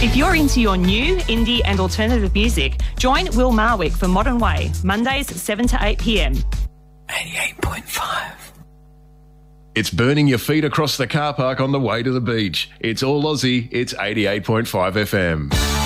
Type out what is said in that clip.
If you're into your new, indie and alternative music, join Will Marwick for Modern Way, Mondays 7 to 8 p.m. 88.5. It's burning your feet across the car park on the way to the beach. It's all Aussie. It's 88.5 FM.